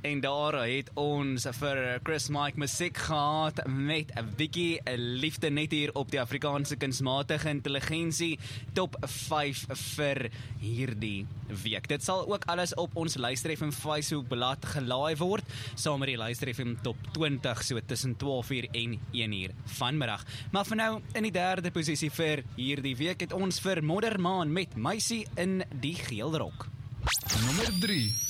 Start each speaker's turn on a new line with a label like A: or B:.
A: En daar het ons vir Chris Mike musiek gehad met 'n bietjie liefde net hier op die Afrikaanse kunsmatige intelligensie top 5 vir hierdie week. Dit sal ook alles op ons Luister FM Facebook blad gelaai word, saam met die Luister FM top 20, so tussen 12:00 en 1:00 vanmiddag. Maar vir nou, in die derde posisie vir hierdie week het ons vir Moddermaan met Meisie in die Geel Rok.
B: Nommer 3.